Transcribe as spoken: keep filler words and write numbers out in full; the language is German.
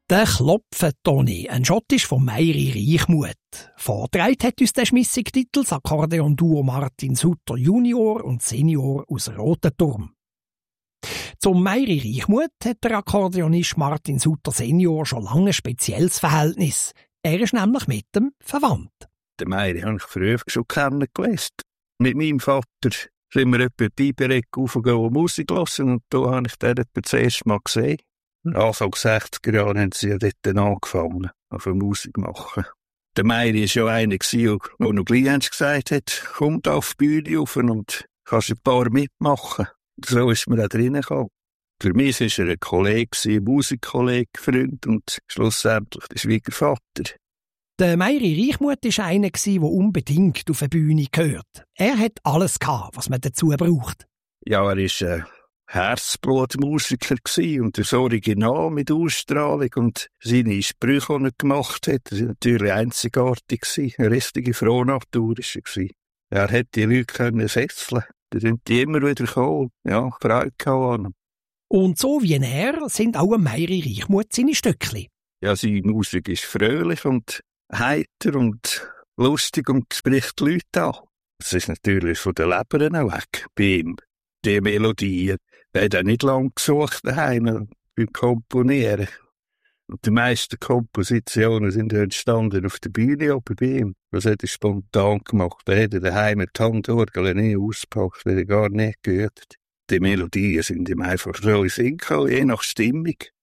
Der Klopfen-Toni, ein Schottisch von Meiri Reichmuth. Vorgetragen hat uns der schmissige Titel das Akkordeon-Duo Martin Sutter Junior und Senior aus Rotenturm. Zum Meiri Reichmuth hat der Akkordeonist Martin Sutter Senior schon lange ein spezielles Verhältnis. Er ist nämlich mit dem verwandt. Den Meiri habe ich früher schon kennengelernt. Mit meinem Vater sind wir etwa die Biberecke aufgegangen und Musik hören und da habe ich den etwa das erste Mal gesehen. Anfang sechziger Jahre haben sie ja dort angefangen, auf Musik machen. Der Meiri war ja einer, der noch gleich gesagt hat, komm da auf die Bühne rauf und kannst ein paar mitmachen. So ist mir auch drinnen gekommen. Für mich war er ein Kollege, ein Musikkollege, Freund und schlussendlich der Schwiegervater. Der Meiri Reichmuth war einer, der unbedingt auf eine Bühne gehört. Er hat alles gehabt, was man dazu braucht. Ja, er war ein Herzblutmusiker und das Original mit Ausstrahlung und seine Sprüche, die er gemacht hat, das war natürlich einzigartig. Eine richtige Frohnatur war er. Er hätte die Leute fesseln können. Da sind die immer wieder gekommen. Ja, Freude an ihm. Und so wie er sind auch Meiri Reichmuth seine Stückchen. Ja, seine Musik ist fröhlich und heiter und lustig und spricht die Leute an. Das ist natürlich von den Lebern auch weg bei ihm. Die Melodien, er hat auch nicht lange gesucht daheim beim Komponieren. Und die meisten Kompositionen sind entstanden auf der Bühne oben bei ihm. Das hat er spontan gemacht. Da hat er daheim die Handorgel nie ausgepackt, weil er gar nicht gehört. Die Melodien sind ihm einfach so in Sinn gekommen, je nach Stimmung.